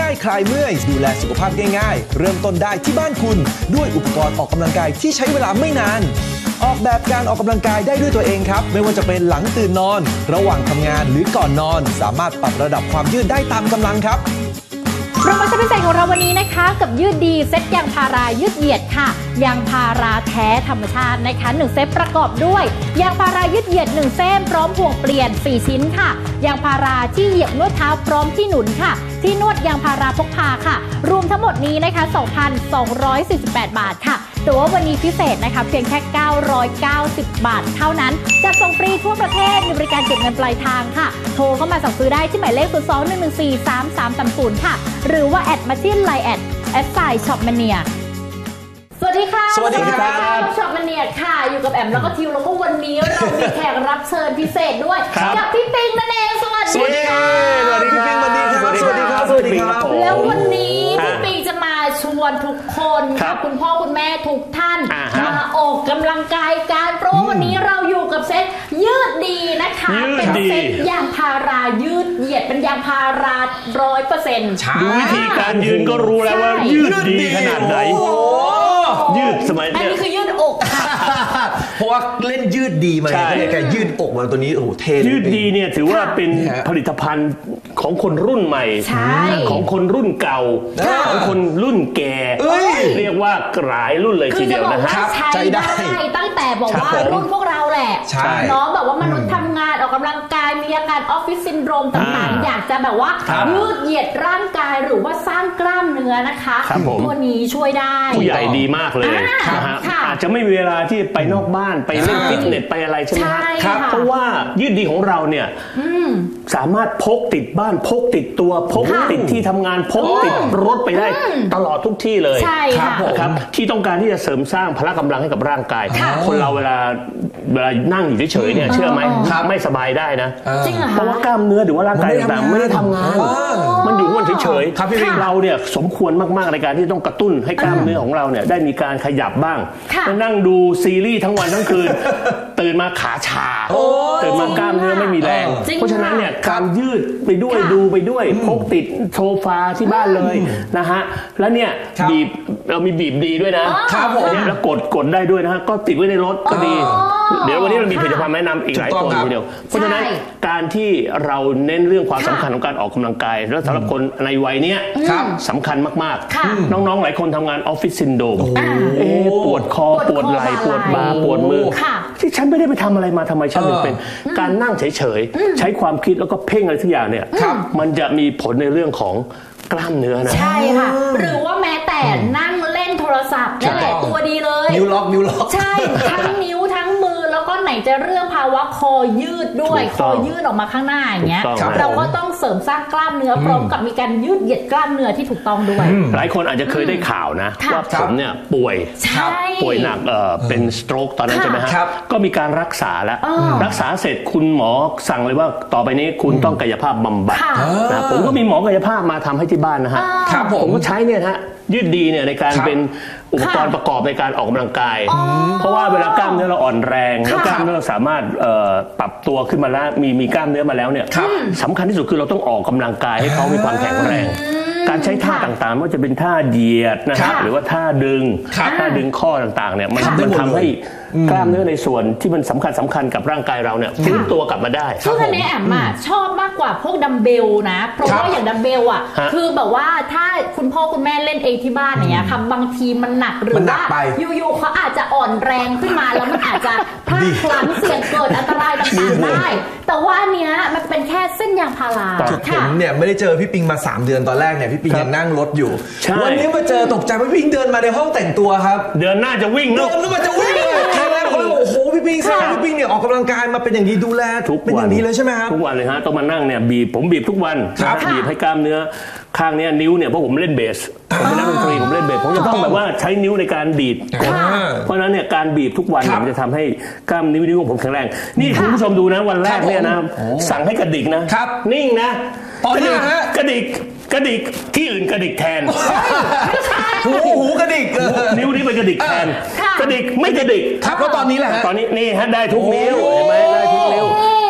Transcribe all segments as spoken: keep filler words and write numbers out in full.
ายคลายเมื่อยดูแลสุขภาพง่ายๆเริ่มต้นได้ที่บ้านคุณด้วยอุปกรณ์ออกกำลังกายที่ใช้เวลาไม่นานออกแบบการออกกำลังกายได้ด้วยตัวเองครับไม่ว่าจะเป็นหลังตื่นนอนระหว่างทำงานหรือก่อนนอนสามารถปรับระดับความยืดได้ตามกำลังครับโปรโมชั่นพิเศษของเราวันนี้นะคะกับยืดดีเซ็ตยางพารายืดเหยียดค่ะยางพาราแท้ธรรมชาตินะคะหนึ่งเซตประกอบด้วยยางพารายืดเหยียดหนึ่งเส้นพร้อมห่วงเปลี่ยนสี่ชิ้นค่ะยางพาราที่เหยียบนวดเท้าพร้อมที่หนุนค่ะที่นวดยางพาราพกพาค่ะรวมทั้งหมดนี้นะคะ สองพันสองร้อยสี่สิบแปด บาทค่ะแต่ว่าวันนี้พิเศษนะคะเพียงแค่เก้าร้อยเก้าสิบบาทเท่านั้นจัดส่งฟรีทั่วประเทศมีบริการเก็บเงินปลายทางค่ะโทรเข้ามาสั่งซื้อได้ที่หมายเลขศูนย์ สอง หนึ่ง หนึ่ง สี่ สาม สาม สาม ศูนย์ค่ะหรือว่าแอดมาที่ ไลน์ แอดแอดไซน์ช็อปมาเนียสวัสดีค่ะสวัสดีครับช็อปมาเนียค่ะอยู่กับแอมแล้วก็ทิวแล้วก็วันนี้เรามีแขกรับเชิญพิเศษด้วยกับพี่ปิงนั่นเองสวัสดีค่ะสวัสดีครับสวัสดีครับสวัสดีครับสวัสดีครับแล้ววันนี้พี่ปิงจะมาชวนทุกคนคุณพ่อคุณแม่ทุกท่านมาออกกำลังกายกันเพราะวันนี้เราอยู่กับเซ็ตยืดดีนะคะเป็นเซ็ตยางพารายืดเหยียดเป็นยางพาราร้อยเปอร์เซ็นต์ดูวิธีการยืนก็รู้แล้วว่ายืดดีขนาดไหนยืดสมัยอันนี้คือยืดอกเพราะว่าเล่นยืดดีมาเนี่ยแกยืดอกมาตัวนี้โอ้โหเท่ยืดดีเนี่ยถือว่าเป็นผลิตภัณฑ์ของคนรุ่นใหม่ของคนรุ่นเก่าของคนรุ่นแก่เรียกว่ากลายรุ่นเลยทีเดียวนะฮะใช้ได้ตั้งแต่บอกว่ารุ่นพวกเราแหละเนาะแบบว่ามนุษย์ทำงานออกกำลังกายมีอาการออฟฟิศซินโดรมต่างๆอยากจะแบบว่ายืดเหยียดร่างกายหรือว่าสร้างกล้ามเนื้อนะคะตัวนี้ช่วยได้ผู้ใหญ่ดีมากเลยนะฮะอาจจะไม่มีเวลาที่ไปนอกบ้านไปเล่นฟิตเนสไปอะไรใช่ไหมครับเพราะว่ายืดดีของเราเนี่ยสามารถพกติดบ้านพกติดตัวพกติดที่ทำงานพกติดรถไปได้ตลอดทุกที่เลยครับที่ต้องการที่จะเสริมสร้างพละกำลังให้กับร่างกายคนเราเวลาเวลานั่งอยู่เฉยๆเนี่ยเชื่อไหมไม่สบายได้นะเพราะว่ากล้ามเนื้อหรือว่าร่างกายต่างๆไม่ได้ทำงานมันอยู่มันเฉยๆเราเนี่ยสมควรมากๆในการที่ต้องกระตุ้นให้กล้ามเนื้อของเราเนี่ยได้มีการขยับบ้างไปนั่งดูซีรีส์ทั้งวันทั้งคืนตื่นมาขาชาตื่นมากล้ามเนื้อไม่มีแรงเพราะฉะนั้นเนี่ยการยืดไปด้วยดูไปด้วยพกติดโซฟาที่บ้านเลยนะฮะแล้วเนี่ยบีบเรามีบีบดีด้วยนะครับผมแล้วกดกดได้ด้วยนะฮะก็ติดไว้ในรถก็ดีเดี๋ยววันนี้เรามีผลิตภัณฑ์แนะนำอีกหลายตัวทีเดียวเพราะฉะนั้นการที่เราเน้นเรื่องความสำคัญของการออกกำลังกายแล้วสำหรับคนในวัยเนี้ยสำคัญมากๆน้องๆหลายคนทำงานออฟฟิศซินโดรมปวดคอปวดไหล่ปวดบ่าปวดมือที่ฉันไม่ได้ไปทำอะไรมาทำไมฉันถึงเป็นการนั่งเฉยๆใช้ความคิดแล้วก็เพ่งอะไรทุกอย่างเนี่ยมันจะมีผลในเรื่องของกล้ามเนื้อนะใช่ค่ะหรือว่าแม้แต่นั่งเล่นโทรศัพท์นั่นแหละตัวดีเลยนิ้วล็อกนิ้วล็อกใช่ทั้งนิ้วทั้งมือแล้วก็ไหนจะเรื่องภาวะคอยืดด้วยคอยืดออกมาข้างหน้าอย่างเงี้ยเราก็ต้องเสริมสร้างกล้ามเนื้อพร้อมกับมีการยืดเหยียดกล้ามเนื้อที่ถูกต้องด้วยหลายคนอาจจะเคยได้ข่าวนะว่าผมเนี่ยป่วยป่วยหนักเอ่อเป็นสโตรกตอนนั้นใช่ไหมฮะก็มีการรักษาแล้วรักษาเสร็จคุณหมอสั่งเลยว่าต่อไปนี้คุณต้องกายภาพบำบัดนะผมก็มีหมอกายภาพมาทำให้ที่บ้านนะฮะผมก็ใช้เนี่ยฮะยืดดีเนี่ยในการเป็นอุปกรณ์ประกอบในการออกกำลังกายเพราะว่าเวลากล้ามเนื้อเราอ่อนแรงแล้วกล้ามเนื้อเราสามารถปรับตัวขึ้นมาแล้วมีมีกล้ามเนื้อมาแล้วเนี่ยสำคัญที่สุดคือเราต้องออกกำลังกายให้เขามีความแข็งแรงการใช้ท่าต่างๆว่าจะเป็นท่าเหยียดนะครับหรือว่าท่าดึงท่าดึงข้อต่างๆเนี่ยมันมันทำให้กล้ามเนื้อในส่วนที่มันสำคัญสำคัญกับร่างกายเราเนี่ยฟื้นตัวกลับมาได้ซึ่งอันนี้แอมอ่ะชอบมากกว่าพวกดัมเบลนะเพราะว่าอย่างดัมเบลอ่ะคือแบบว่าถ้าคุณพ่อคุณแม่เล่นเองที่บ้านอย่างเงี้ยค่ะบางทีมันหนักหรือว่าอยู่ๆเขาอาจจะอ่อนแรงขึ้นมาแล้วมันอาจจะพลาดพลั้งเสี่ยงเกิดอันตรายต่างๆได้แต่ว่าอันเนี้ยมันเป็นแค่เส้นยางพาราผมเนี่ยไม่ได้เจอพี่ปิงมาสามเดือนตอนแรกเนี่ยพี่ปิงยังนั่งรถอยู่วันนี้มาเจอตกใจว่าพี่ปิงเดินมาในห้องแต่งตัวครับเดินหน้าจะวิ่งเนอะเดินมาจะวิ่งเลยครั้งแรกเขาเลยโอ้โหพี่ปิงแสดงพี่ปิงเนี่ยออกกำลังกายมาเป็นอย่างดีดูแลเป็นอย่างดีเลยใช่ไหมครับทุกวันเลยฮะต้องมานั่งเนี่ยบีบผมบีบทุกวันบีบให้กล้ามเนื้อข้างนี้นิ้วเนี่ยเพราะผมเล่นเบสผมเป็นนักดนตรีผมเล่นเบสผมจะต้องแบบว่าใช้นิ้วในการดีดเพราะฉะนั้นเนี่ยการบีบทุกวันมันจะทำให้กล้ามนิ้วนิ้วของผมแข็งแรงนี่คุณผู้ชมดูนะวันแรกเนี่ยนะสั่งให้กระดิกนะนิ่งนะกระดิกกระดิกกระดิกที่อื่นกระดิกแทนหูหูกระดิกนิ้วนี้ไปกระดิกแทนกระดิกไม่กระดิกครับแล้วตอนนี้แหละตอนนี้นี่ฮะได้ทุกนิ้วเห็นไหมได้ทุกนิ้ว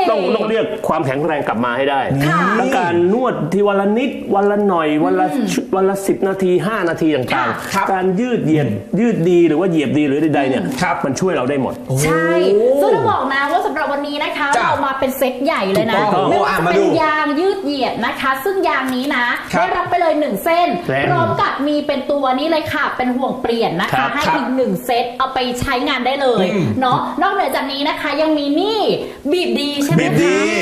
ต้องต้องเรียกความแข็งแรงกลับมาให้ได้ทั้งการนวดที่วันละนิดวันละหน่อยวันละวันละสิบนาทีห้านาทีต่างๆการยืดเหยียดยืดดีหรือว่าเหยียบดีหรือใดๆเนี่ยมันช่วยเราได้หมดใช่ซึ่งต้องบอกนะว่าสำหรับวันนี้นะคะเรามาเป็นเซตใหญ่เลยนะไม่ว่าจะเป็นยางยืดเหยียดนะคะซึ่งยางนี้นะได้รับไปเลยหนึ่งเส้นพร้อมกับมีเป็นตัวนี้เลยค่ะเป็นห่วงเปลี่ยนนะคะให้อีกหนึ่งเซตเอาไปใช้งานได้เลยเนาะนอกเหนือจากนี้นะคะยังมีนี่บีบดีใช่ไหมคะ